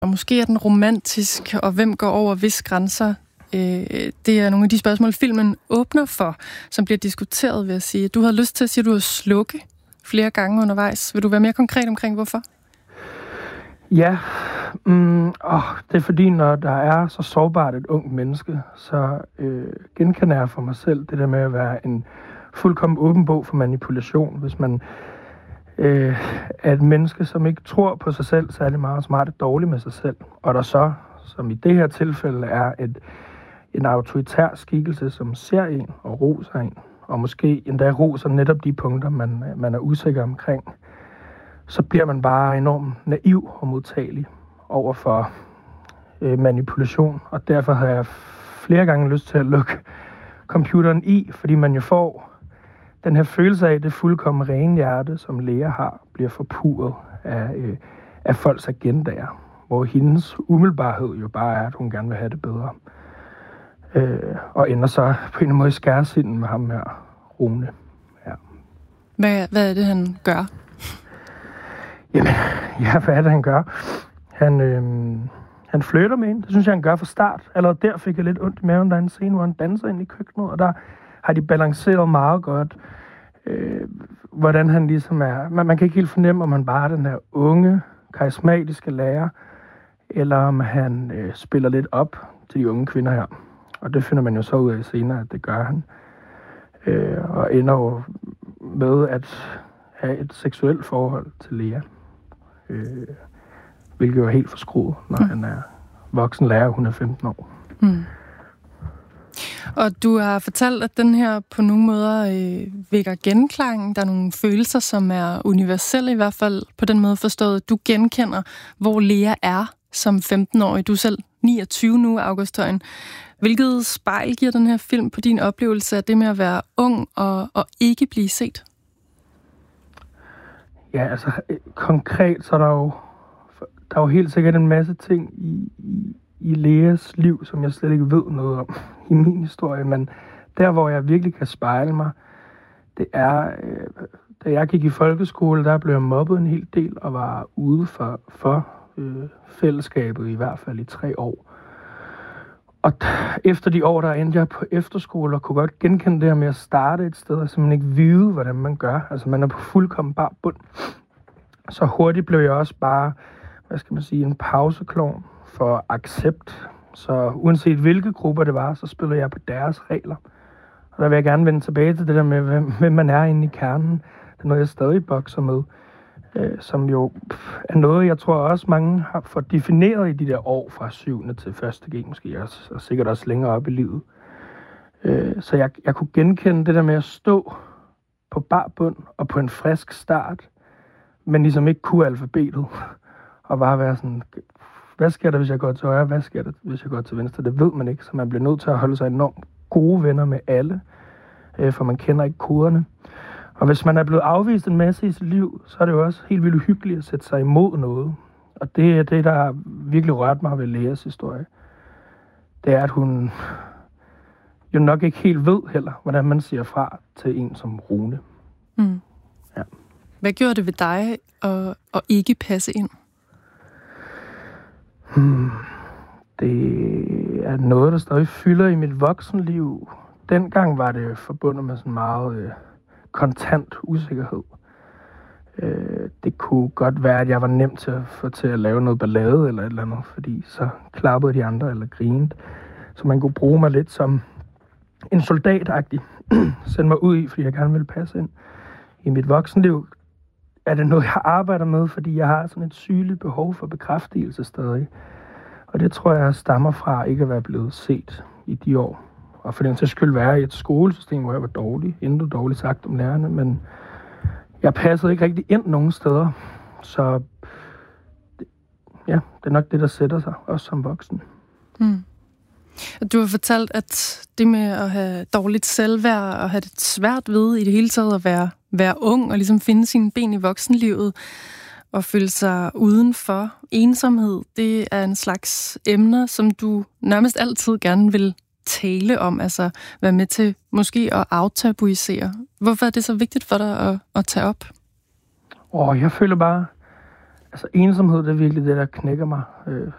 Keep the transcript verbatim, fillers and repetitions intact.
Og måske er den romantisk, og hvem går over hvis grænser? Det er nogle af de spørgsmål, filmen åbner for, som bliver diskuteret, vil jeg sige. Du havde lyst til at sige, at du har slukke flere gange undervejs. Vil du være mere konkret omkring, hvorfor? Ja, mm, åh, det er fordi, når der er så sårbart et ungt menneske, så øh, genkender jeg for mig selv det der med at være en fuldkommen åben bog for manipulation. Hvis man øh, er et menneske, som ikke tror på sig selv særlig meget, som har det dårligt med sig selv, og der så, som i det her tilfælde, er et, en autoritær skikkelse, som ser en og roser en, og måske endda roser netop de punkter, man, man er usikker omkring, så bliver man bare enormt naiv og modtagelig over for øh, manipulation. Og derfor har jeg flere gange lyst til at lukke computeren i, fordi man jo får den her følelse af, det fuldkommen rene hjerte, som Lea har, bliver forpurret af, øh, af folks agendaer, hvor hendes umiddelbarhed jo bare er, at hun gerne vil have det bedre. Øh, og ender så på en eller anden måde i skærsinden med ham her, Rune. Ja. Hvad, hvad er det, han gør? Jamen, ja, hvad er det, han gør? Han, øh, han flytter med hende. Det synes jeg, han gør fra start. Allerede der fik jeg lidt ondt i maven, der er en scene, hvor han danser ind i køkkenet, og der har de balanceret meget godt, øh, hvordan han ligesom er. Man, man kan ikke helt fornemme, om han bare er den her unge, karismatiske lærer, eller om han øh, spiller lidt op til de unge kvinder her. Og det finder man jo så ud af senere, at det gør han. Øh, og ender jo med at have et seksuelt forhold til Lea. Øh, hvilket jo er helt forskruet, når mm. han er voksen lærer, hun er femten år. Mm. Og du har fortalt, at den her på nogle måder øh, vækker genklang. Der er nogle følelser, som er universelle, i hvert fald på den måde forstået. Du genkender, hvor Lea er som femten-årig. Du er selv niogtyve nu, August Højen. Hvilket spejl giver den her film på din oplevelse af det med at være ung og, og ikke blive set? Ja, altså konkret, så er der jo, der er jo helt sikkert en masse ting i, i, i Leas liv, som jeg slet ikke ved noget om i min historie, men der, hvor jeg virkelig kan spejle mig, det er, øh, da jeg gik i folkeskole, der blev jeg mobbet en hel del og var ude for, for øh, fællesskabet i hvert fald i tre år. Og efter de år, der endte jeg på efterskole og kunne godt genkende det her med at starte et sted og simpelthen ikke vide, hvordan man gør. Altså man er på fuldkommen bare bund. Så hurtigt blev jeg også bare, hvad skal man sige, en pauseklovn for accept. Så uanset hvilke grupper det var, så spillede jeg på deres regler. Og der vil jeg gerne vende tilbage til det der med, hvem, hvem man er inde i kernen. Det er noget, jeg stadig bokser med. Øh, som jo er noget, jeg tror også mange har fået defineret i de der år fra syvende til første G måske, også, og sikkert også længere op i livet. Øh, så jeg, jeg kunne genkende det der med at stå på bar bund og på en frisk start, men ligesom ikke kunne alfabetet, og bare være sådan, hvad sker der, hvis jeg går til højre, hvad sker der, hvis jeg går til venstre? Det ved man ikke, så man bliver nødt til at holde sig enormt gode venner med alle, øh, for man kender ikke koderne. Og hvis man er blevet afvist en masse i sit liv, så er det jo også helt vildt uhyggeligt at sætte sig imod noget. Og det er det, der har virkelig rørt mig ved Leas historie. Det er, at hun jo nok ikke helt ved heller, hvordan man siger fra til en som Rune. Mm. Ja. Hvad gjorde det ved dig at, at ikke passe ind? Hmm. Det er noget, der stadig fylder i mit voksenliv. Dengang var det forbundet med sådan meget øh, kontant usikkerhed. Øh, det kunne godt være, at jeg var nem til at få til at lave noget ballade eller et eller andet, fordi så klappede de andre eller grinede. Så man kunne bruge mig lidt som en soldatagtig. Sende mig ud i, fordi jeg gerne ville passe ind. I mit voksenliv er det noget, jeg arbejder med, fordi jeg har sådan et sygeligt behov for bekræftelse stadig. Og det tror jeg stammer fra ikke at være blevet set i de år. Og for den til skyld være i et skolesystem, hvor jeg var dårlig. Endnu dårligt sagt om lærerne, men jeg passede ikke rigtig ind nogen steder. Så ja, det er nok det, der sætter sig, også som voksen. Mm. Du har fortalt, at det med at have dårligt selvværd og have det svært ved i det hele taget at være, være ung og ligesom finde sine ben i voksenlivet og føle sig udenfor ensomhed, det er en slags emner, som du nærmest altid gerne vil tale om, altså være med til måske at aftabuisere. Hvorfor er det så vigtigt for dig at, at tage op? Åh, jeg føler bare, Altså ensomhed, det er virkelig det, der knækker mig. Øh,